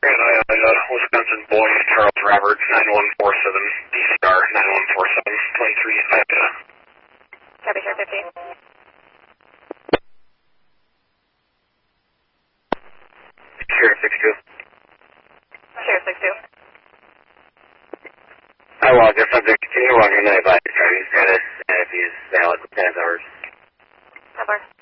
Wisconsin boy, Charles Roberts, 9147, DCR 9147, 23 Iota. Copy, Sheriff 15. Sheriff 62. Sheriff 62. I log your subject. Can you log him in by driving status and if he is valid with 10 hours? How far?